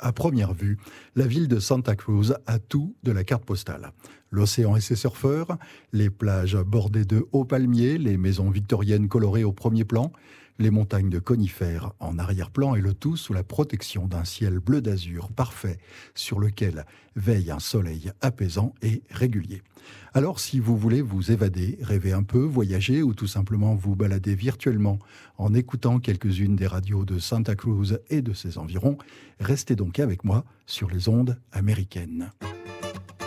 À première vue, la ville de Santa Cruz a tout de la carte postale. L'océan et ses surfeurs, les plages bordées de hauts palmiers, les maisons victoriennes colorées au premier plan, les montagnes de conifères en arrière-plan et le tout sous la protection d'un ciel bleu d'azur parfait sur lequel veille un soleil apaisant et régulier. Alors si vous voulez vous évader, rêver un peu, voyager ou tout simplement vous balader virtuellement en écoutant quelques-unes des radios de Santa Cruz et de ses environs, restez donc avec moi sur les ondes américaines.